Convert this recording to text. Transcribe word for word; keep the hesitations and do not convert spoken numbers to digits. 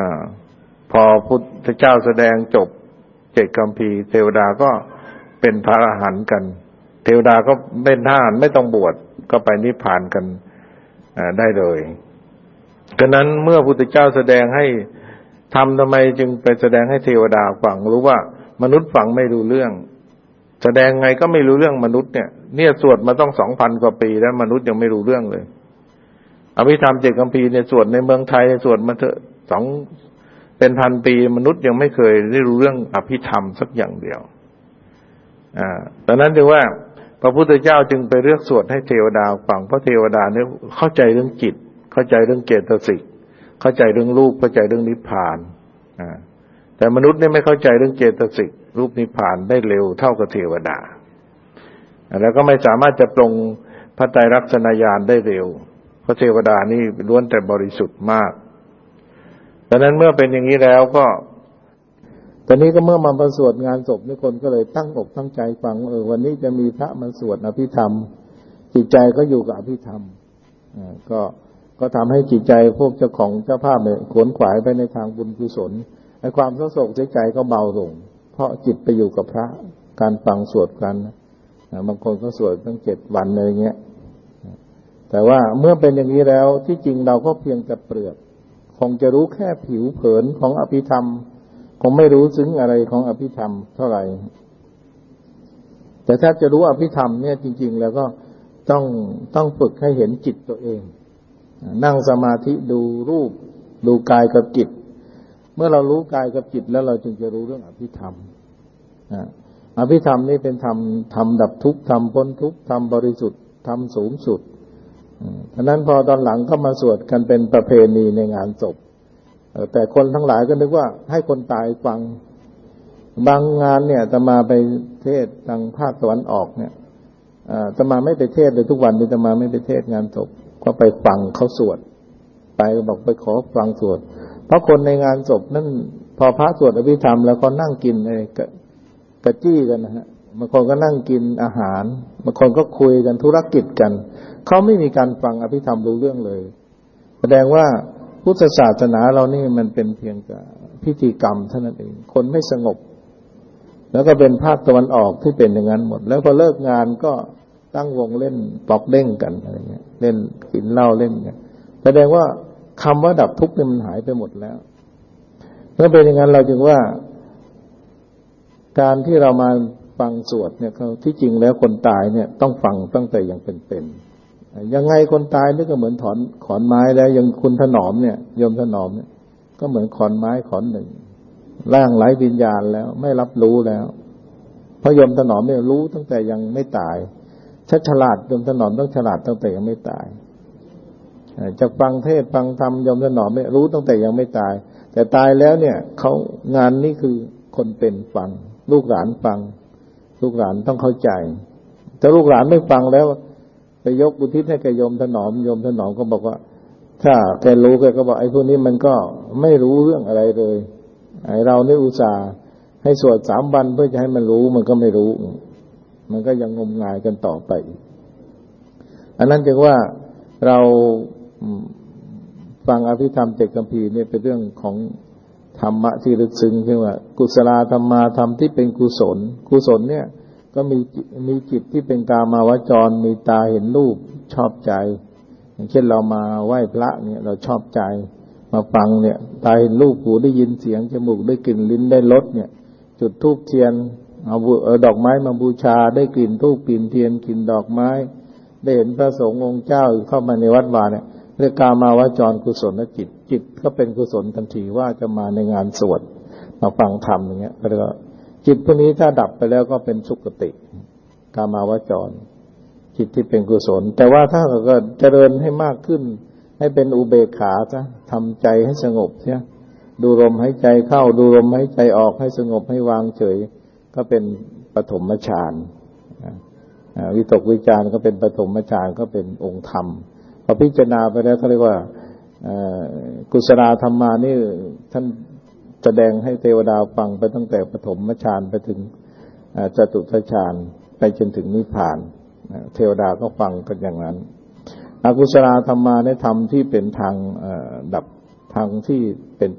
อ่าพอพุทธเจ้าแสดงจบเจ็ดคัมภีร์เทวดาก็เป็นพระอรหันต์กันเทวดาก็เป็นทหารไม่ต้องบวชก็ไปนิพพานกันได้เลยดังนั้นเมื่อพุทธเจ้าแสดงให้ทำทำไมจึงไปแสดงให้เทวดาฟังรู้ว่ามนุษย์ฟังไม่รู้เรื่องแสดงไงก็ไม่รู้เรื่องมนุษย์เนี่ยเนี่ยสวดมาต้องสองพันกว่าปีแล้วมนุษย์ยังไม่รู้เรื่องเลยอภิธรรมเจ็ดคัมภีร์เนี่ยสวดในเมืองไทยสวดมาเถอะสองเป็นพันปีมนุษย์ยังไม่เคยได้รู้เรื่องอภิธรรมสักอย่างเดียวอ่าดังนั้นจึงว่าพระพุทธเจ้าจึงไปเลือกสวดให้เทวดาฟังเพราะเทวดาเนี่ยเข้าใจเรื่องจิตเข้าใจเรื่องเจตสิกเข้าใจเรื่องรูปเข้าใจเรื่องนิพพานอ่าแต่มนุษย์เนี่ยไม่เข้าใจเรื่องเจตสิกรูปนิพพานได้เร็วเท่ากับเทวดาแล้วก็ไม่สามารถจะปรงพระไตรลักษณญาณได้เร็วเพราะเทวดานี่ล้วนแต่บริสุทธิ์มากดังนั้นเมื่อเป็นอย่างนี้แล้วก็ตอนนี้ก็เมื่อมาประสวดงานศพนี่คนก็เลยตั้งอกตั้งใจฟังเออวันนี้จะมีพระมาสวดอภิธรรมจิตใจก็อยู่กับอภิธรรมอ่าก็ก็ทำให้จิตใจพวกเจ้าของเจ้าภาพเนี่ยขวนขวายไปในทางบุญกุศลไอ้ความเศร้าโศกเสียใจก็เบาลงเพราะจิตไปอยู่กับพระการฟังสวดกันบางคนก็สวดตั้งเจ็ดวันอะไรเงี้ยแต่ว่าเมื่อเป็นอย่างนี้แล้วที่จริงเราก็เพียงแต่เปลือกคงจะรู้แค่ผิวเผินของอภิธรรมคงไม่รู้ซึ้งอะไรของอภิธรรมเท่าไหร่แต่ถ้าจะรู้อภิธรรมเนี่ยจริงๆแล้วก็ต้องต้องฝึกให้เห็นจิตตัวเองนั่งสมาธิดูรูปดูกายกับจิตเมื่อเรารู้กายกับจิตแล้วเราจึงจะรู้เรื่องอภิธรรมอภิธรรมนี่เป็นธรรมธรรมดับทุกข์ธรรมพ้นทุกข์ธรรมบริสุทธิ์ธรรมสูงสุดฉะนั้นพอตอนหลังก็มาสวดกันเป็นประเพณีในงานศพแต่คนทั้งหลายก็นึกว่าให้คนตายฟังบางงานเนี่ยอาตมาไปเทศทางภาคตะวันออกเนี่ยอาตมาไม่ไปเทศเลยทุกวันนี้อาตมาไม่ไปเทศงานศพก็ไปฟังเขาสวดไปบอกไปขอฟังสวดเพราะคนในงานศพนั่นพอพระสวดอภิธรรมแล้วก็นั่งกินไอ้กระจี้กันนะฮะบางคนก็นั่งกินอาหารบางคนก็คุยกันธุรกิจกันเขาไม่มีการฟังอภิธรรมรู้เรื่องเลยแสดงว่าพุทธศาสนาเรานี่มันเป็นเพียงแต่พิธีกรรมเท่านั้นเองคนไม่สงบแล้วก็เป็นภาคตะวันออกที่เป็นอย่างนั้นหมดแล้วพอเลิกงานก็ตั้งวงเล่นปอกเด้งกันอะไรเงี้ยเล่นกินเหล้าเล่นกันแสดงว่าคำว่าดับทุกข์เนี่ยมันหายไปหมดแล้วเมื่อเป็นอย่างนั้นเราจึงว่าการที่เรามาฟังสวดเนี่ยที่จริงแล้วคนตายเนี่ยต้องฟังตั้งแต่ยังเป็นๆยังไงคนตายนี่ก็เหมือนถอนขอนไม้แล้วยังคุณถนอมเนี่ยโยมถนอมเนี่ยก็เหมือนขอนไม้ขอนหนึ่งร่างไร้วิญญาณแล้วไม่รับรู้แล้วเพราะโยมถนอมเนี่ยรู้ตั้งแต่ยังไม่ตายชัดฉลาดโยมถนอมต้องฉลาดตั้งแต่ยังไม่ตายจะฟังเทศฟังธรรมโยมถนอมเนี่ยรู้ตั้งแต่ยังไม่ตายแต่ตายแล้วเนี่ยเขางานนี้คือคนเป็นฟังลูกหลานฟังลูกหลานต้องเข้าใจแต่ลูกหลานไม่ฟังแล้วไปยกอุทิศให้แกโยมถนอมโยมถนอมก็บอกว่าถ้าแกรู้แกก็บอกไอ้พวกนี้มันก็ไม่รู้เรื่องอะไรเลยไอ้เรานี่อุตส่าห์ให้สวดสามวันเพื่อจะให้มันรู้มันก็ไม่รู้มันก็ยังงมงายกันต่อไปอันนั้นจึงว่าเราฟังอภิธรรมเจ็ดคัมภีร์เนี่ยเป็นเรื่องของธรรมะที่ลึกซึ้งคือว่ากุศลธรรมาธรรมที่เป็นกุศลกุศลเนี่ยก็มีมีจิตที่เป็นกามาวจรมีตาเห็นรูปชอบใจอย่างเช่นเรามาไหว้พระเนี่ยเราชอบใจมาฟังเนี่ยตาเห็นรูปหูได้ยินเสียงจมูกได้กลิ่นลิ้นได้รสเนี่ยจุดธูปเทียนเอาเอาดอกไม้มาบูชาได้กลิ่นธูปกลิ่นเทียนกลิ่นดอกไม้ได้เห็นพระสงฆ์องค์เจ้าเข้ามาในวัดวาเนี่ยเรียกกามาวจรกุศลจิตจิตก็เป็นกุศลทันทีว่าจะมาในงานสวดมาฟังธรรมอย่างเงี้ยแล้วก็จิตพวกนี้ถ้าดับไปแล้วก็เป็นสุคติกามาวจรจิตที่เป็นกุศลแต่ว่าถ้าก็เจริญให้มากขึ้นให้เป็นอุเบกขาซะทำใจให้สงบเสียดูลมหายใจเข้าดูลมหายใจออกให้สงบให้วางเฉยก็เป็นปฐมฌานวิตกวิจารก็เป็นปฐมฌานก็เป็นองค์ธรรมพอพิจารณาไปแล้วเขาเรียกว่ากุศลธรรมานี่ท่านแสดงให้เทวดาฟังไปตั้งแต่ปฐมฌานไปถึงจตุตฌานไปจนถึงนิพพานเทวดาก็ฟังกันอย่างนั้นอกุศลธรรมาในธรรมที่เป็นทางดับทางที่เป็น